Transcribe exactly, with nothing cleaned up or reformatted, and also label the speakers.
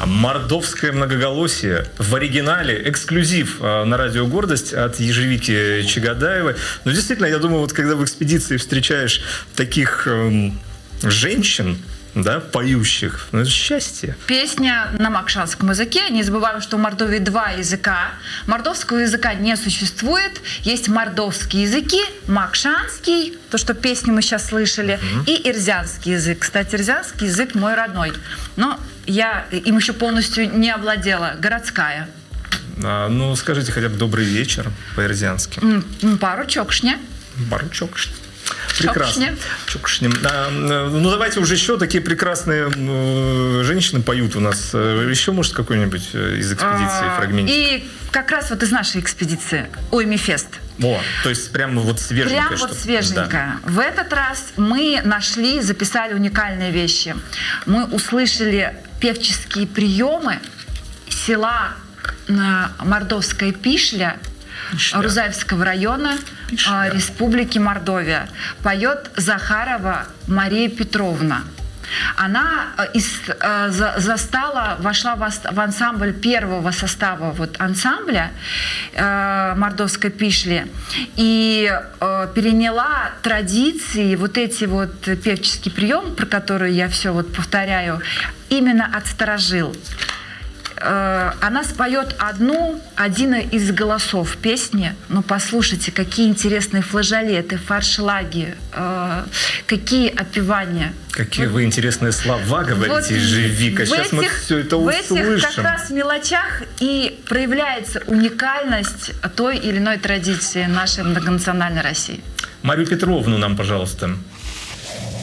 Speaker 1: Мордовское многоголосие в оригинале, эксклюзив на радио «Гордость» от Ежевики Чагадаевой. Но действительно, я думаю, вот когда в экспедиции встречаешь таких эм, женщин, да, поющих, ну, это счастье.
Speaker 2: Песня на макшанском языке. Не забываем, что в Мордовии два языка. Мордовского языка не существует. Есть мордовские языки, макшанский, то, что песню мы сейчас слышали, mm-hmm. и ирзянский язык. Кстати, ирзянский язык мой родной. Но я им еще полностью не овладела. Городская.
Speaker 1: А, ну, скажите хотя бы «добрый вечер» по-ирзянски.
Speaker 2: Mm, пару чокшня.
Speaker 1: Пару чокшня. Прекрасно. Чокшня. А, ну, давайте уже еще такие прекрасные э, женщины поют у нас. Еще, может, какой-нибудь из экспедиции
Speaker 2: а,
Speaker 1: фрагментик?
Speaker 2: И как раз вот из нашей экспедиции Ойми-фест.
Speaker 1: О, то есть прямо вот свеженькое.
Speaker 2: Прям вот свеженькое. Да. В этот раз мы нашли, записали уникальные вещи. Мы услышали певческие приемы села Мордовская Пишля, Пишля. Рузаевского района, Пишля. Республики Мордовия. Поет Захарова Мария Петровна. Она из, за, застала, вошла в ансамбль первого состава вот, ансамбля э, Мордовской Пишли и э, переняла традиции, вот эти вот певческие приемы, про которые я все вот повторяю, именно от старожил. Она споет одну, один из голосов песни. Ну, послушайте, какие интересные флажолеты, фаршлаги, э, какие опевания.
Speaker 1: Какие вот, вы интересные слова говорите, вот Ежевика. Сейчас этих, мы все это услышим. В этих как раз мелочах
Speaker 2: и проявляется уникальность той или иной традиции нашей многонациональной России.
Speaker 1: Марию Петровну нам, пожалуйста.